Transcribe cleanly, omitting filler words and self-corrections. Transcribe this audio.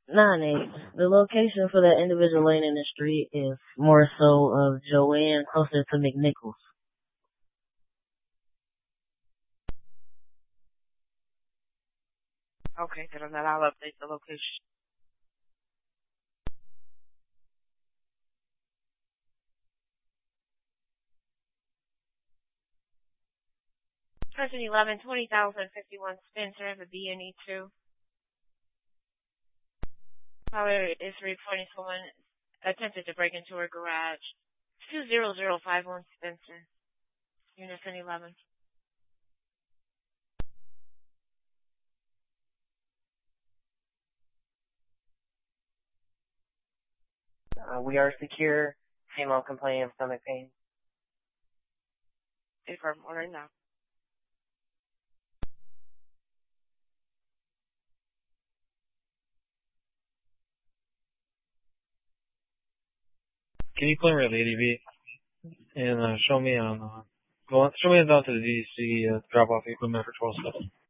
9-8. The location for that individual lane in the street is more so of Joanne, closer to McNichols. Okay, then I'll update the location. Person 11, 20,051 Spencer, the BNE 2. Caller is reporting someone attempted to break into her garage. 20051 Spencer, Unison 11. We are secure. Female complaining of stomach pain. Confirm right now. Can you clear me at the ADV and show me down to the DC drop off equipment for 12 steps?